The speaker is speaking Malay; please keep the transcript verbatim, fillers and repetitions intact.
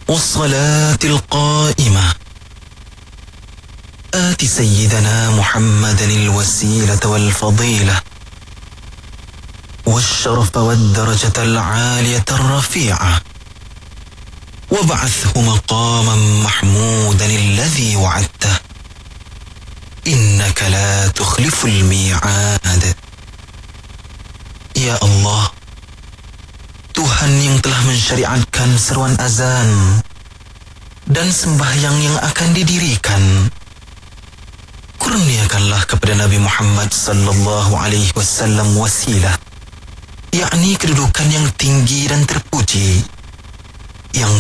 والصلاة القائمة آت سيدنا محمدا الوسيلة والفضيلة والشرف والدرجة العالية الرفيعة وابعثه مقاما محمودا الذي وعدته إنك لا تخلف الميعاد. Ya Allah, Tuhan yang telah mensyariatkan seruan azan dan sembahyang yang akan didirikan, kurniakanlah kepada Nabi Muhammad sallallahu alaihi wasallam wasilah, yakni kedudukan yang tinggi dan terpuji yang